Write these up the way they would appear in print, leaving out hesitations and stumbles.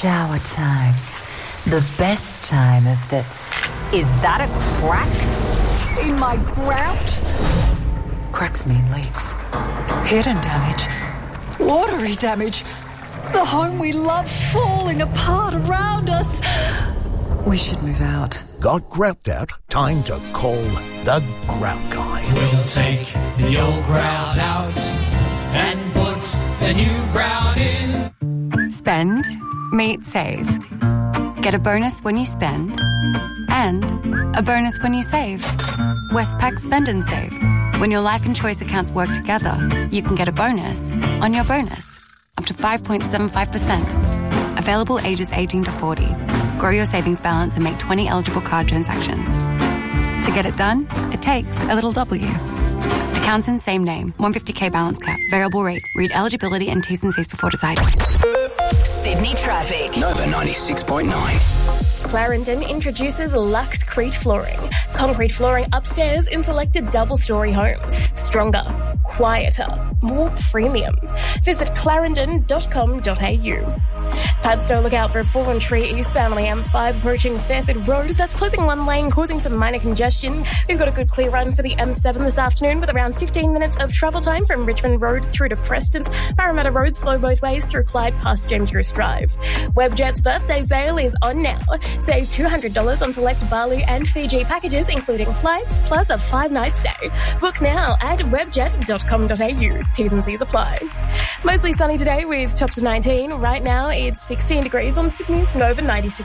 shower time. The best time of the... Is that a crack in my grout? Cracks mean leaks. Hidden damage. Watery damage. The home we love falling apart around us. We should move out. Got grout out? Time to call the Grout Guy. We'll take the old grout out and put the new grout in. Spend, meet, save. Get a bonus when you spend and a bonus when you save. Westpac Spend and Save. When your life and choice accounts work together, you can get a bonus on your bonus, up to 5.75%. Available ages 18 to 40. Grow your savings balance and make 20 eligible card transactions. To get it done, it takes a little W. Accounts in same name. 150k balance cap. Variable rate. Read eligibility and T's and C's before deciding. Sydney traffic. Nova 96.9. Clarendon introduces Luxcrete flooring. Concrete flooring upstairs in selected double-storey homes. Stronger, quieter, more premium. Visit clarendon.com.au. Padstow, look out for a fallen tree eastbound on the M5 approaching Fairford Road. That's closing one lane, causing some minor congestion. We've got a good clear run for the M7 this afternoon with around 15 minutes of travel time from Richmond Road through to Preston's. Parramatta Road slow both ways through Clyde past James Roos Drive. Webjet's birthday sale is on now. Save $200 on select Bali and Fiji packages, including flights, plus a 5-night stay. Book now at webjet.com.au. T's and C's apply. Mostly sunny today with tops of 19. Right now it's 16 degrees on Sydney's Nova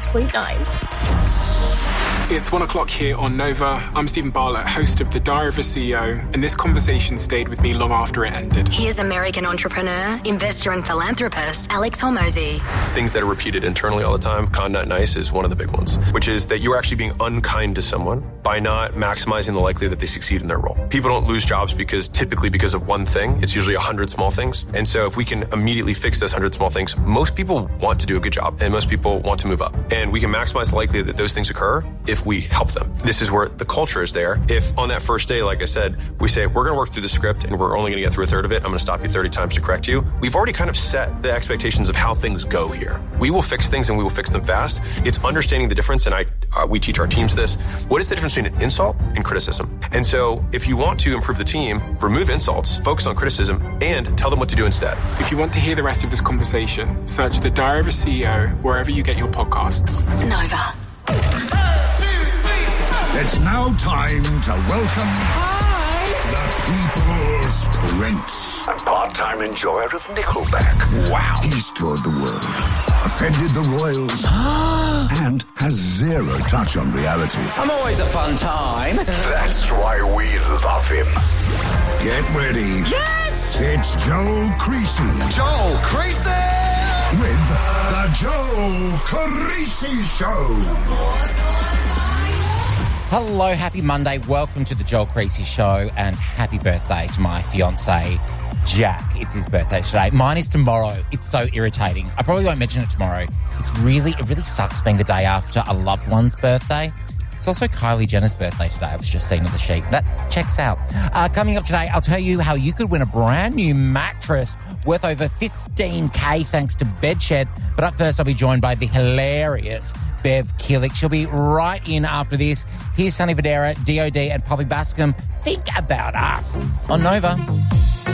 96.9. It's 1 o'clock here on Nova. I'm Stephen Bartlett, host of The Diary of a CEO, and this conversation stayed with me long after it ended. Here's American entrepreneur, investor and philanthropist Alex Hormozy. Things that are repeated internally all the time, kind, not nice, is one of the big ones, which is that you're actually being unkind to someone by not maximizing the likelihood that they succeed in their role. People don't lose jobs typically because of one thing. It's usually 100 small things. And so if we can immediately fix those 100 small things, most people want to do a good job and most people want to move up. And we can maximize the likelihood that those things occur if we help them. This is where the culture is there. If on that first day, like I said, we say, we're going to work through the script and we're only going to get through a third of it, I'm going to stop you 30 times to correct you. We've already kind of set the expectations of how things go here. We will fix things and we will fix them fast. It's understanding the difference, and we teach our teams this. What is the difference between an insult and criticism? And so if you want to improve the team, remove insults, focus on criticism, and tell them what to do instead. If you want to hear the rest of this conversation, search The Diary of a CEO wherever you get your podcasts. Nova. It's now time to welcome the People's Prince. And part-time enjoyer of Nickelback. Wow. He's toured the world, offended the royals, and has zero touch on reality. I'm always a fun time. That's why we love him. Get ready. Yes! It's Joe Creasy. Joel Creasy! With the Joe Creasy Show. Hello, happy Monday. Welcome to the Joel Creasy Show, and happy birthday to my fiancé, Jack. It's his birthday today. Mine is tomorrow. It's so irritating. I probably won't mention it tomorrow. It really sucks being the day after a loved one's birthday. It's also Kylie Jenner's birthday today. I was just seeing on the sheet. That checks out. Coming up today, I'll tell you how you could win a brand new mattress worth over $15,000 thanks to Bedshed. But up first, I'll be joined by the hilarious Bev Killick. She'll be right in after this. Here's Sonny Fodera, DOD and Poppy Bascom. Think about us on Nova.